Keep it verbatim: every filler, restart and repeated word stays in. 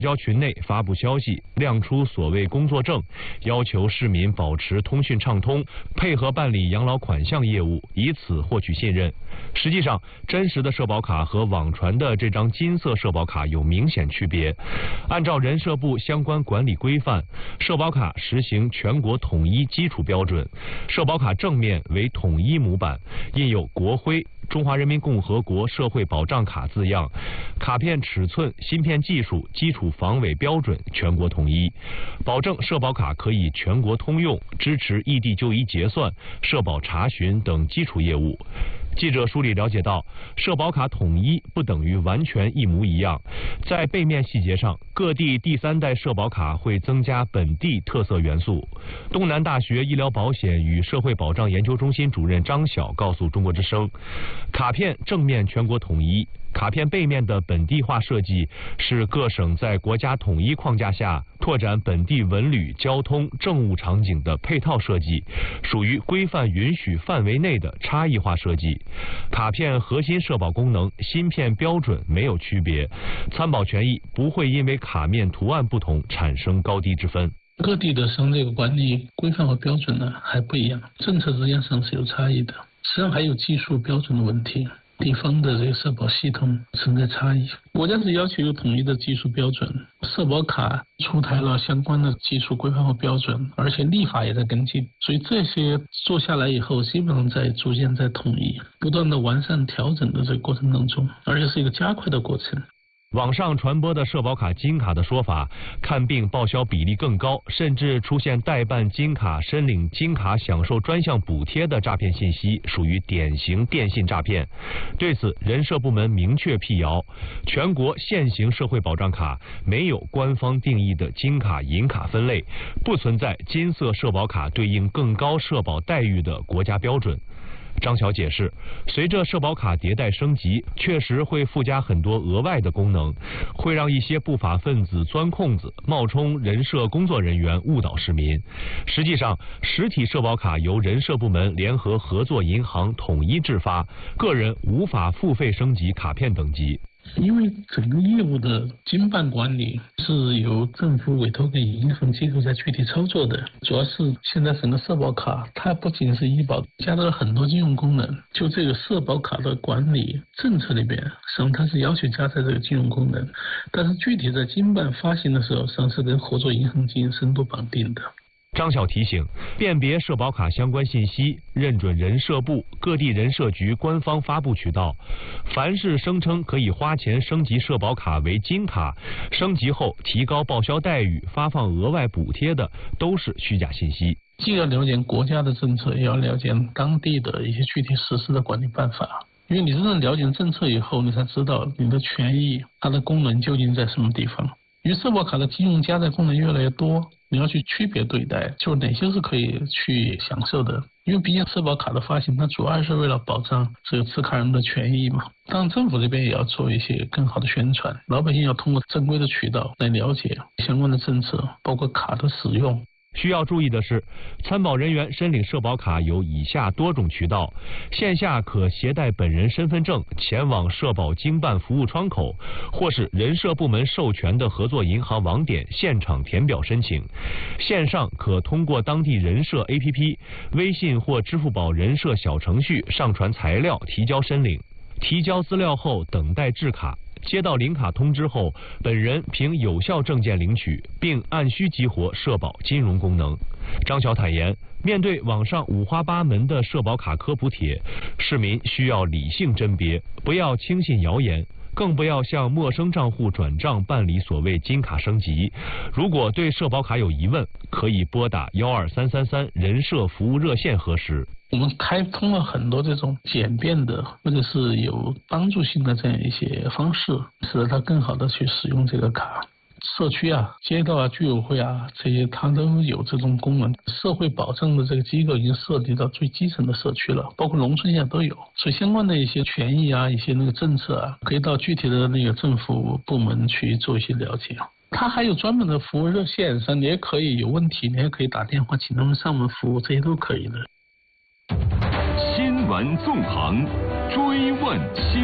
交群内发布消息，亮出所谓工作证，要求市民保持通讯畅通，配合办理养老款项业务，以此获取信任。实际上，真实的社保卡和网传的这张金色社保卡有明显区别。按照人社部相关管理规范，社保卡实行全国统一基础标准，社保卡正面为统一模板，印有国徽、中华人民共和国社会保障卡字样，卡片尺寸、芯片技术、基础防伪标准全国统一，保证社保卡可以全国通用，支持异地就医结算、社保查询等基础业务。记者梳理了解到，社保卡统一不等于完全一模一样，在背面细节上，各地第三代社保卡会增加本地特色元素。东南大学医疗保险与社会保障研究中心主任张晓告诉中国之声，卡片正面全国统一，卡片背面的本地化设计是各省在国家统一框架下拓展本地文旅、交通、政务场景的配套设计，属于规范允许范围内的差异化设计。卡片核心社保功能、芯片标准没有区别，参保权益不会因为卡面图案不同产生高低之分。 各地的省这个管理规范和标准呢还不一样，政策之间上是有差异的，实际上还有技术标准的问题。地方的这个社保系统存在差异，国家是要求有统一的技术标准，社保卡出台了相关的技术规范和标准，而且立法也在跟进，所以这些做下来以后，基本上在逐渐在统一，不断的完善调整的这个过程当中，而且是一个加快的过程。 网上传播的社保卡金卡的说法，看病报销比例更高，甚至出现代办金卡、申领金卡享受专项补贴的诈骗信息，属于典型电信诈骗。对此，人社部门明确辟谣，全国现行社会保障卡没有官方定义的金卡、银卡分类，不存在金色社保卡对应更高社保待遇的国家标准。张晓解释，随着社保卡迭代升级，确实会附加很多额外的功能，会让一些不法分子钻空子，冒充人社工作人员误导市民。实际上，实体社保卡由人社部门联合合作银行统一制发，个人无法付费升级卡片等级。 因为整个业务的经办管理是由政府委托给银行机构在具体操作的，主要是现在整个社保卡它不仅是医保，加了很多金融功能，就这个社保卡的管理政策里边，实际上它是要求加在这个金融功能，但是具体在经办发行的时候，实际上是跟合作银行进行深度绑定的。 张晓提醒，辨别社保卡相关信息，认准人社部、各地人社局官方发布渠道。凡是声称可以花钱升级社保卡为金卡，升级后提高报销待遇、发放额外补贴的，都是虚假信息。 既要了解国家的政策，也要了解当地的一些具体实施的管理办法。因为你真正了解政策以后，你才知道你的权益它的功能究竟在什么地方。因为社保卡的金融加载功能越来越多，你要去区别对待，就哪些是可以去享受的。因为毕竟社保卡的发行，它主要是为了保障这个持卡人的权益嘛。当然，政府这边也要做一些更好的宣传，老百姓要通过正规的渠道来了解相关的政策，包括卡的使用。 需要注意的是，参保人员申领社保卡有以下多种渠道：线下可携带本人身份证前往社保经办服务窗口，或是人社部门授权的合作银行网点现场填表申请；线上可通过当地人社 A P P、微信或支付宝人社小程序上传材料提交申领。提交资料后等待制卡。接到领卡通知后，本人凭有效证件领取，并按需激活社保金融功能。张晓坦言，面对网上五花八门的社保卡科普帖，市民需要理性甄别，不要轻信谣言，更不要向陌生账户转账办理所谓金卡升级。如果对社保卡有疑问，可以拨打幺二三三三人社服务热线核实。 我们开通了很多这种简便的或者是有帮助性的这样一些方式，使得它更好的去使用这个卡。社区啊、街道啊、居委会啊，这些它都有这种功能。社会保障的这个机构已经涉及到最基层的社区了，包括农村现在都有。所以相关的一些权益啊、一些那个政策啊，可以到具体的那个政府部门去做一些了解。它还有专门的服务热线上，你也可以有问题，你也可以打电话请他们上门服务，这些都可以的。 新闻纵横，追问新